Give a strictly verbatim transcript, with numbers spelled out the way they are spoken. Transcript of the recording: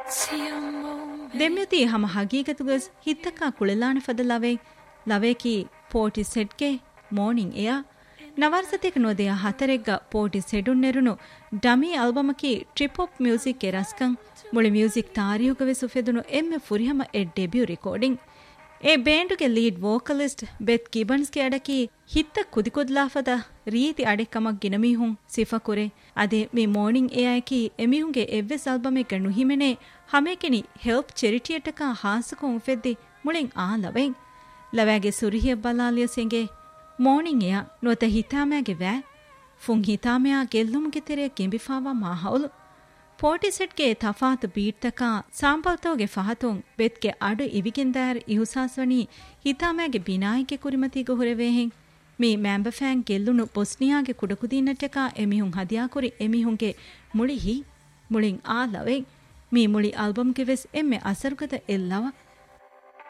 ದೆಮ್ಯುತಿ ಹಮ ಹಗೀಗತುಗಸ್ ಹಿತ್ತಕ ಕುಳೆಲಾನೆ ಫದ ಲವೆ ಲವೇಕಿ ಪೋಟಿ ಸೆಟ್ಗೆ morning ಎಯಾ ನವರ್ಸತೆಕ ನೋದೆಯ ಹತರೆಗ್ಗ ಪೋಟಿ ಸೆಡುನ್ ನೆರುನು dummy ಆಲ್ಬಮಕಿ trip ಹಾಪ್ music K ರಸ್ಕಂ ಮುಳಿ music ತಾರಿಯುಗವೆ ಸುಫೆದುನು ಎಮ್ಮೆ ಫುರಿಹಮ A debut recording A ಬ್ಯಾಂಡುಗೆ lead vocalist ಬೆತ್ ಗಿಬನ್ಸ್ಗೆ ಅಡಕಿ ಹಿತ್ತ ಕುದಿಕೊದ್ಲಾಫದ ರೀತಿ ಅಡೆಕ್ಕಮಕ್ ಗಿನಮೀಹುಂ ಸಿಫಕುರೆ ಅದೆ ಮಿ ಮಾರ್ನಿಂಗ್ ಎಯಾಕಿ ಎಮಿಹುಂಗೆ ಎವ್ವೆಸ್ ಆಲ್ಬಮೆಕ ನುಹಿಮೆನೆ ಹಮೇಕೆನಿ ಹೆಲ್ಪ್ ಚೆರಿಟಿಯಟಕ ಹಾಸಕೊಂ ಫೆದ್ದಿ ಮುಳಿಂ ಆ ಲವೆಂ ಲವಾಗೆ ಸುರಿಹಿಯ ಬಲಾಲಿಯ ಸೆಂಗೆ ಮಾರ್ನಿಂಗ್ ಎಯ ನೋತ ಹಿತಾಮ್ಯಾಗೆ ವ್ಯಾ ಫುಂ ಹಿತಾಮ್ಯಾ ಗೆಲ್ಲುಮ್ಗೆ ತೆರೆಯ ಗೆಂಬಿಫಾವಾ ಮಾಹೌಲು ಪೋಟಿಸೆಟ್ಗೆ ತಫಾತ್ ಬೀಟ್ಟಕ ಸಾಂಪಲ್ತೋಗೆ ಫಹತುಂ ಬೆತ್ಗೆ ಅಡು ಇವಿಗೆಂದಾರ್ ಇಹುಸಾಸ್ವನಿ ಹಿತಾಮ್ಯಾಗೆ ಬಿನಾಯಿಗೆ ಕುರಿಮತಿಗೆ ಹುರೆವೇಹೆಂ ಮೀ ಮ್ಯಾಂಬಫ್ಯಾಂಗ್ ಗೆಲ್ಲುನು ಬೊಸ್ನಿಯಾಗೆ ಕುಡಕುದೀನಟಕ ಎಮಿಹುಂ ಹದಿಯಾಕುರಿ ಎಮಿಹುಂಗೆ ಮುಳಿ ಹಿ ಮುಳಿಂ ಆ ಲವೆಂ ಮೀ ಮುಳಿ ಆಲ್ಬಮ್ಗೆ ವೆಸ್ ಎಮ್ಮೆ ಅಸರುಗದ ಎಲ್ಲವ